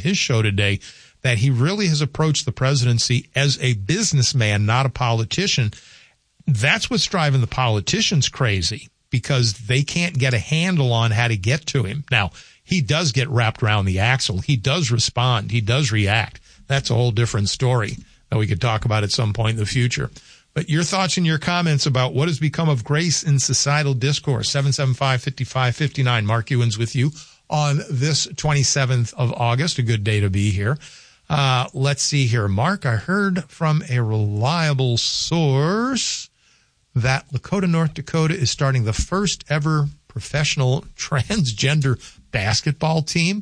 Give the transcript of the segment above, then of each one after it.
his show today, that he really has approached the presidency as a businessman, not a politician. That's what's driving the politicians crazy, because they can't get a handle on how to get to him. Now, he does get wrapped around the axle. He does respond. He does react. That's a whole different story that we could talk about at some point in the future. But your thoughts and your comments about what has become of grace in societal discourse, 775-5559. Mark Ewens with you on this 27th of August. A good day to be here. Let's see here. Mark, I heard from a reliable source that Lakota, North Dakota is starting the first ever professional transgender basketball team.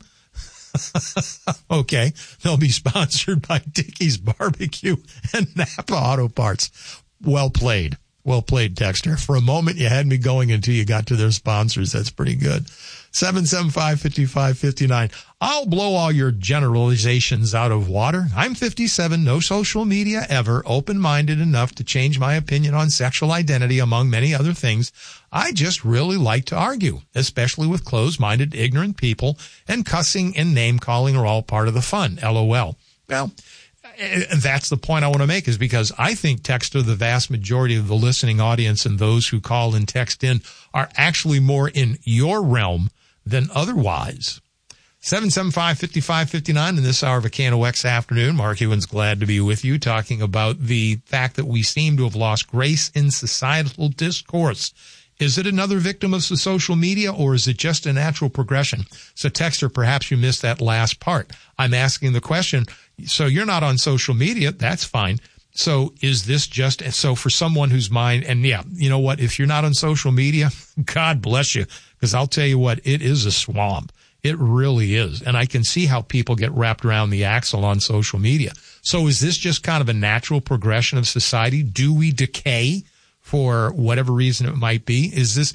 Okay. They'll be sponsored by Dickey's Barbecue and Napa Auto Parts. Well played. Well played, Dexter. For a moment, you had me going until you got to their sponsors. That's pretty good. 775-5559. I'll blow all your generalizations out of water. I'm 57, no social media ever, open-minded enough to change my opinion on sexual identity, among many other things. I just really like to argue, especially with closed-minded, ignorant people, and cussing and name-calling are all part of the fun. LOL. Well, that's the point I want to make, is because I think, Texter, the vast majority of the listening audience and those who call and text in are actually more in your realm than otherwise. 775-5559 in this hour of a KNOX afternoon. Mark Ewens, glad to be with you, talking about the fact that we seem to have lost grace in societal discourse. Is it another victim of the social media, or is it just a natural progression? So, Texter, perhaps you missed that last part. I'm asking the question, so you're not on social media, that's fine. So is this just, so for someone whose mind, and yeah, you know what, if you're not on social media, God bless you, because I'll tell you what, it is a swamp. It really is. And I can see how people get wrapped around the axle on social media. So is this just kind of a natural progression of society? Do we decay for whatever reason it might be? Is this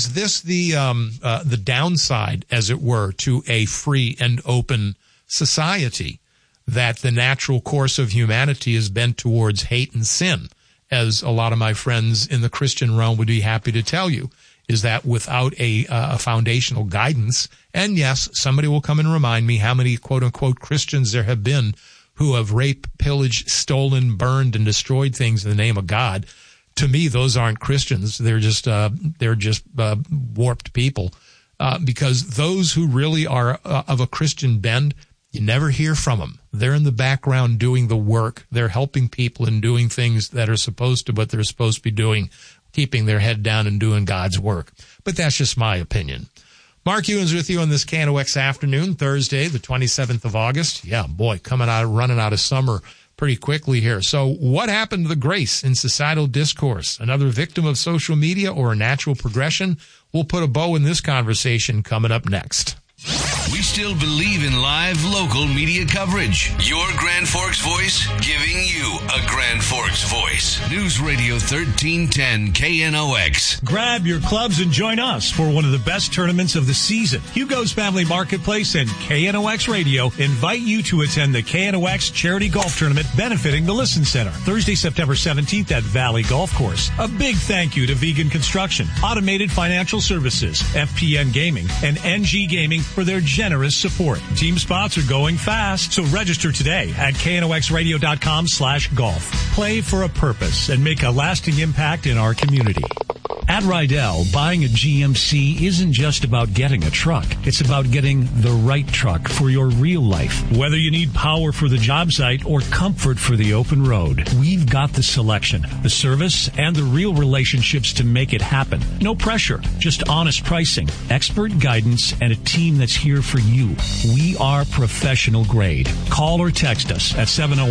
the downside, as it were, to a free and open society, that the natural course of humanity is bent towards hate and sin, as a lot of my friends in the Christian realm would be happy to tell you, is that without a foundational guidance, and yes, somebody will come and remind me how many quote-unquote Christians there have been who have raped, pillaged, stolen, burned, and destroyed things in the name of God. To me, those aren't Christians. They're just warped people, because those who really are of a Christian bend, you never hear from them. They're in the background doing the work. They're helping people and doing things that are supposed to, what they're supposed to be doing, keeping their head down and doing God's work. But that's just my opinion. Mark Ewens with you on this KNOX afternoon, Thursday, the 27th of August. Yeah, boy, running out of summer pretty quickly here. So what happened to the grace in societal discourse? Another victim of social media or a natural progression? We'll put a bow in this conversation coming up next. We still believe in live local media coverage. Your Grand Forks voice, giving you a Grand Forks voice. News Radio 1310 KNOX. Grab your clubs and join us for one of the best tournaments of the season. Hugo's Family Marketplace and KNOX Radio invite you to attend the KNOX Charity Golf Tournament benefiting the Listen Center. Thursday, September 17th at Valley Golf Course. A big thank you to Vegan Construction, Automated Financial Services, FPN Gaming, and NG Gaming for their generous support. Team spots are going fast, so register today at knoxradio.com/golf. Play for a purpose and make a lasting impact in our community. At Rydell, buying a GMC isn't just about getting a truck. It's about getting the right truck for your real life. Whether you need power for the job site or comfort for the open road, we've got the selection, the service, and the real relationships to make it happen. No pressure, just honest pricing, expert guidance, and a team that's here for you. We are professional grade. Call or text us at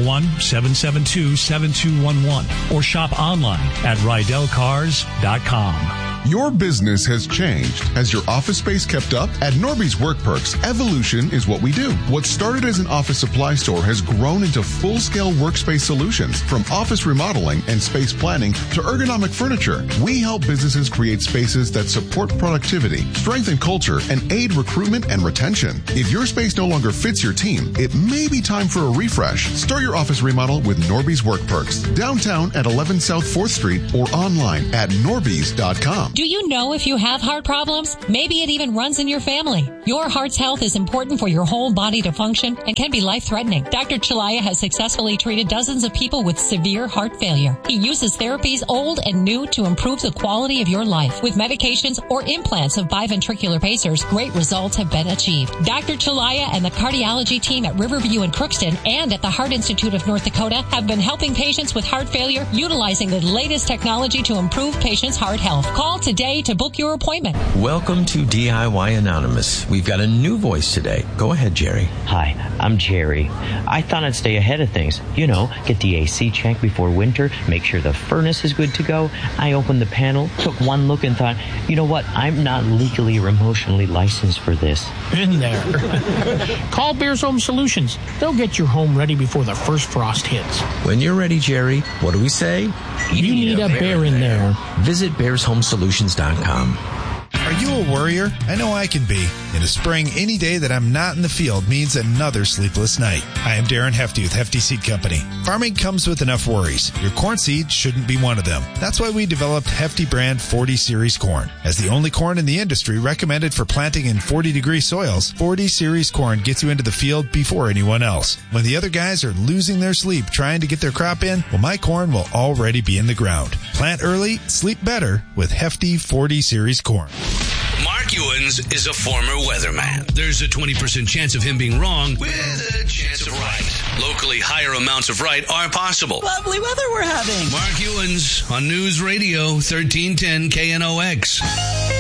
701-772-7211 or shop online at RydellCars.com. Your business has changed. Has your office space kept up? At Norby's Work Perks, evolution is what we do. What started as an office supply store has grown into full-scale workspace solutions. From office remodeling and space planning to ergonomic furniture, we help businesses create spaces that support productivity, strengthen culture, and aid recruitment and retention. If your space no longer fits your team, it may be time for a refresh. Start your office remodel with Norby's Work Perks. Downtown at 11 South 4th Street or online at norbys.com. Do you know if you have heart problems? Maybe it even runs in your family. Your heart's health is important for your whole body to function and can be life-threatening. Dr. Chalaya has successfully treated dozens of people with severe heart failure. He uses therapies old and new to improve the quality of your life. With medications or implants of biventricular pacers, great results have been achieved. Dr. Chalaya and the cardiology team at Riverview in Crookston and at the Heart Institute of North Dakota have been helping patients with heart failure utilizing the latest technology to improve patients' heart health. Call today to book your appointment. Welcome to DIY Anonymous. We've got a new voice today. Go ahead, Jerry. Hi, I'm Jerry. I thought I'd stay ahead of things. You know, get the AC checked before winter, make sure the furnace is good to go. I opened the panel, took one look and thought, you know what, I'm not legally or emotionally licensed for this. In there. Call Bears Home Solutions. They'll get your home ready before the first frost hits. When you're ready, Jerry, what do we say? You need a bear in there. Visit bearshomesolutions.com. Are you a worrier? I know I can be. In the spring, any day that I'm not in the field means another sleepless night. I am Darren Hefty with Hefty Seed Company. Farming comes with enough worries. Your corn seed shouldn't be one of them. That's why we developed Hefty brand 40 Series corn. As the only corn in the industry recommended for planting in 40-degree soils, 40 Series corn gets you into the field before anyone else. When the other guys are losing their sleep trying to get their crop in, well, my corn will already be in the ground. Plant early, sleep better with Hefty 40 Series corn. Mark Ewens is a former weatherman. There's a 20% chance of him being wrong with a chance of right. Locally, higher amounts of right are possible. Lovely weather we're having. Mark Ewens on News Radio 1310 KNOX.